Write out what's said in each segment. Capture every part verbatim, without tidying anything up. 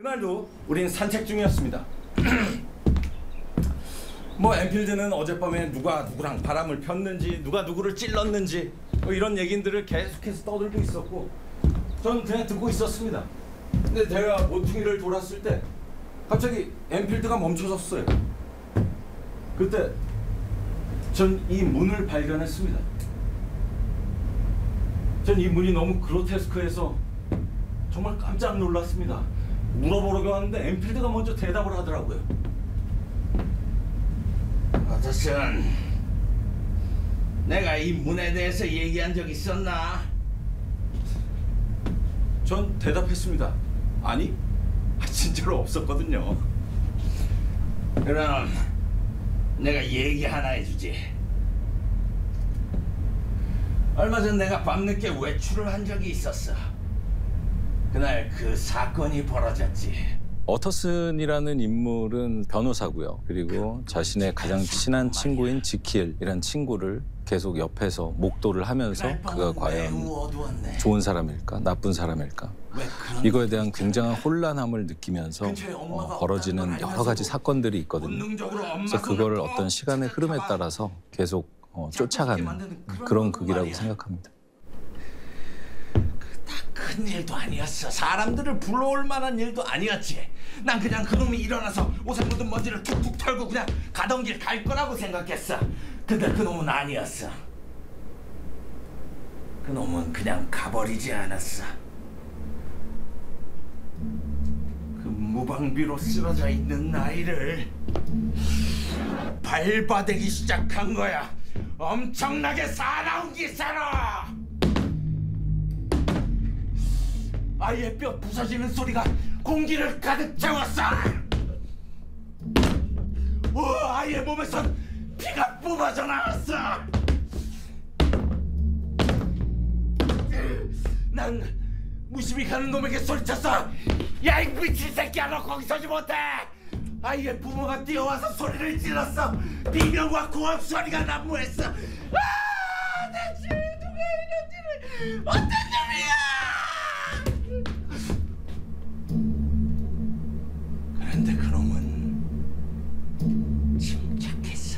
그날도 우린 산책 중이었습니다. 뭐 엔필드는 어젯밤에 누가 누구랑 바람을 폈는지 누가 누구를 찔렀는지 뭐 이런 얘긴들을 계속해서 떠들고 있었고 전 그냥 듣고 있었습니다. 근데 대화 모퉁이를 돌았을 때 갑자기 엔필드가 멈춰섰어요. 그때 전 이 문을 발견했습니다. 전 이 문이 너무 그로테스크해서 정말 깜짝 놀랐습니다. 물어보려고 하는데 엔필드가 먼저 대답을 하더라고요. 어떠슨 내가 이 문에 대해서 얘기한 적 있었나? 전 대답했습니다. 아니, 진짜로 없었거든요. 그럼 내가 얘기 하나 해주지. 얼마 전 내가 밤늦게 외출을 한 적이 있었어. 그날 그 사건이 벌어졌지. 어터슨이라는 인물은 변호사고요. 그리고 자신의 가장 친한 친구인 지키엘이라는 친구를 계속 옆에서 목도를 하면서 그가 과연 좋은 사람일까, 나쁜 사람일까, 이거에 대한 굉장한 혼란함을 느끼면서 어, 벌어지는 여러 가지 사건들이 있거든요. 그래서 그거를 어떤 시간의 흐름에 따라서 계속 어, 쫓아가는 그런 극이라고 생각합니다. 큰 일도 아니었어. 사람들을 불러올 만한 일도 아니었지. 난 그냥 그놈이 일어나서 옷에 묻은 먼지를 툭툭 털고 그냥 가던 길 갈 거라고 생각했어. 근데 그놈은 아니었어. 그놈은 그냥 가버리지 않았어. 그 무방비로 쓰러져 있는 아이를 발바대기 시작한 거야. 엄청나게 사나운 기사로. 아이의 뼈 부서지는 소리가 공기를 가득 채웠어. 오, 아이의 몸에선 피가 뿜어져 나왔어. 난 무심히 가는 놈에게 소리쳤어. 야, 이 미친 새끼야, 너 거기 서지 못해. 아이의 부모가 뛰어와서 소리를 질렀어. 비명과 고함 소리가 난무했어. 아, 대체 누가 이런지를 어떤 놈이야. 그런데 그놈은 침착했어.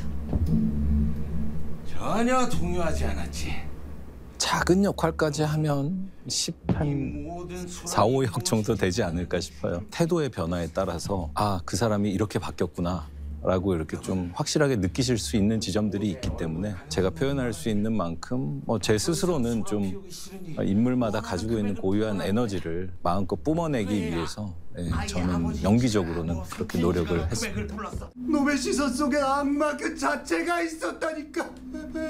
전혀 동요하지 않았지. 작은 역할까지 하면 십한 사, 오 역 정도 되지 않을까 싶어요. 태도의 변화에 따라서 아, 그 사람이 이렇게 바뀌었구나 라고 이렇게 좀 확실하게 느끼실 수 있는 지점들이 있기 때문에 제가 표현할 수 있는 만큼 뭐 제 스스로는 좀 인물마다 가지고 있는 고유한 에너지를 마음껏 뿜어내기 위해서 예, 저는 연기적으로는 그렇게 노력을 했습니다. 놈의 시선 속에 악마 그 자체가 있었다니까.